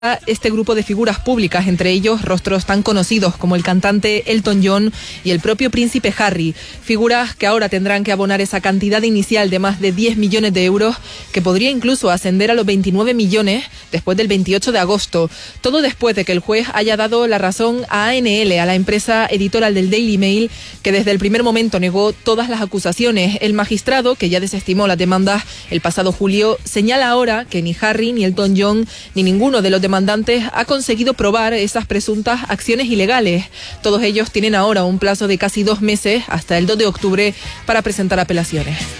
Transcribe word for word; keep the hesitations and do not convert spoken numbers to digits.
este grupo de figuras públicas, entre ellos rostros tan conocidos como el cantante Elton John y el propio príncipe Harry, figuras que ahora tendrán que abonar esa cantidad inicial de más de diez millones de euros, que podría incluso ascender a los veintinueve millones después del veintiocho de agosto, todo después de que el juez haya dado la razón a A N L, a la empresa editorial del Daily Mail, que desde el primer momento negó todas las acusaciones. El magistrado, que ya desestimó las demandas el pasado julio, señala ahora que ni Harry, ni Elton John, ni ninguno de los demás demandantes ha conseguido probar esas presuntas acciones ilegales. Todos ellos tienen ahora un plazo de casi dos meses, hasta el dos de octubre, para presentar apelaciones.